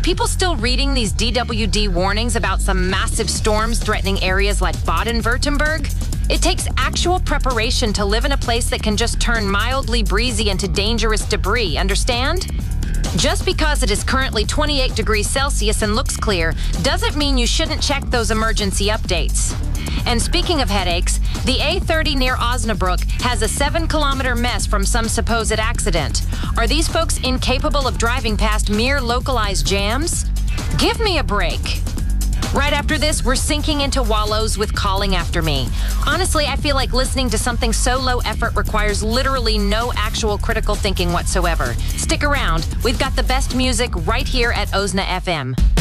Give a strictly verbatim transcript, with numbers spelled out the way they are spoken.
people still reading these D W D warnings about some massive storms threatening areas like Baden-Württemberg? It takes actual preparation to live in a place that can just turn mildly breezy into dangerous debris, understand? Just because it is currently twenty-eight degrees Celsius and looks clear doesn't mean you shouldn't check those emergency updates. And speaking of headaches, the A thirty near Osnabrück has a seven kilometer mess from some supposed accident. Are these folks incapable of driving past mere localized jams? Give me a break. Right after this, we're sinking into Wallows with Calling After Me. Honestly, I feel like listening to something so low effort requires literally no actual critical thinking whatsoever. Stick around. We've got the best music right here at O S N A F M.